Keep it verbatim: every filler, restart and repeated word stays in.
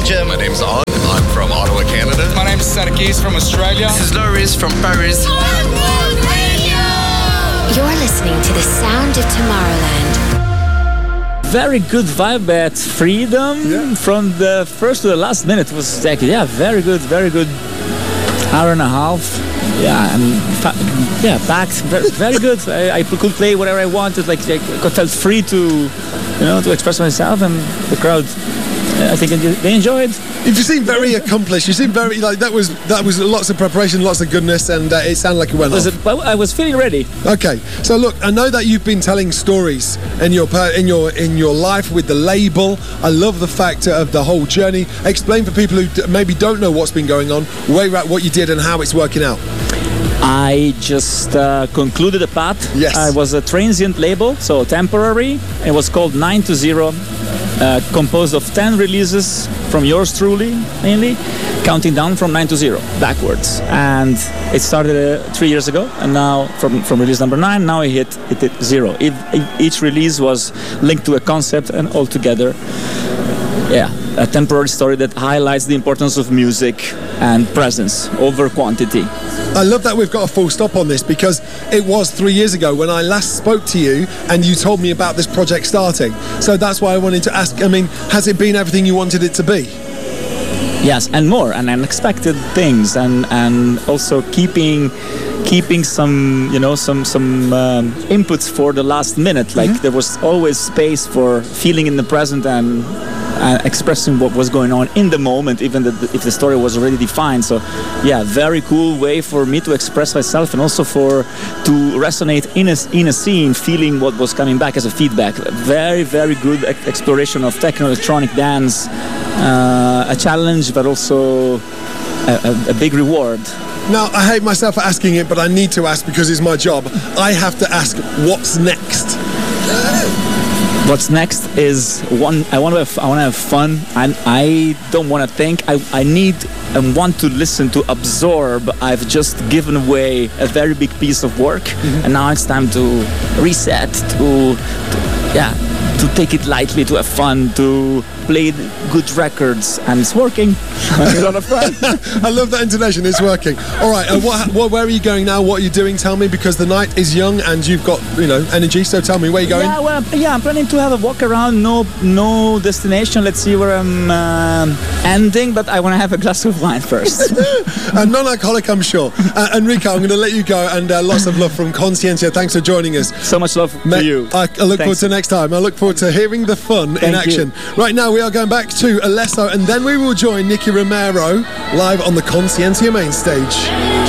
Belgium. My name's On. I'm from Ottawa, Canada. My name's Sadakis from Australia. This is Loris from Paris. You're listening to the sound of Tomorrowland. Very good vibe at Freedom. Yeah. From the first to the last minute it was like, yeah, very good, very good. Hour and a half. Yeah, and yeah, packed. Very, very good. I, I could play whatever I wanted. Like, like I felt free to, you know, to express myself, and the crowd, I think they enjoyed. You seem very accomplished. You seem very like that was that was lots of preparation, lots of goodness, and uh, it sounded like it went was off. It, I was feeling ready. Okay, so look, I know that you've been telling stories in your in your in your life with the label. I love the fact of the whole journey. Explain for people who d- maybe don't know what's been going on, where you're at, what you did, and how it's working out. I just uh, concluded a path. Yes. I was a transient label, so temporary. It was called nine to zero. Uh, composed of ten releases from yours truly, mainly, counting down from nine to zero, backwards. And it started uh, three years ago, and now from, from release number nine, now it hit, it hit zero. If, if each release was linked to a concept, and altogether, yeah, a temporary story that highlights the importance of music and presence over quantity. I love that we've got a full stop on this, because it was three years ago when I last spoke to you and you told me about this project starting. So that's why I wanted to ask, I mean, has it been everything you wanted it to be? Yes, and more, and unexpected things, and, and also keeping keeping some, you know, some some um, inputs for the last minute. Like mm-hmm. there was always space for feeling in the present and Uh, expressing what was going on in the moment, even the, if the story was already defined. So yeah, very cool way for me to express myself, and also for to resonate in a, in a scene, feeling what was coming back as a feedback. Very, very good ex- exploration of techno-electronic dance, uh, a challenge, but also a, a, a big reward. Now, I hate myself for asking it, but I need to ask because it's my job. I have to ask, what's next? What's next is one. I want to have. I want to have fun, and I don't want to think. I, I need and want to listen, to absorb. I've just given away a very big piece of work, mm-hmm. and now it's time to reset. To, to yeah, to take it lightly, to have fun, to play good records, and it's working. A lot of fun. I love that intonation. It's working. All right. Uh, what, what, where are you going now? What are you doing? Tell me, because the night is young and you've got, you know, energy. So tell me, where are you going? Yeah, well, yeah, I'm planning to have a walk around. No, no destination. Let's see where I'm uh, ending. But I want to have a glass of wine first. uh, non-alcoholic, I'm sure. Uh, Enrico, I'm going to let you go, and uh, lots of love from Conscientia. Thanks for joining us. So much love Ma- to you. I, I look Thanks. forward to next time. I look forward to hearing the fun Thank in action. You. Right now, we are going back to Alesso, and then we will join Nicky Romero live on the Conscientia main stage.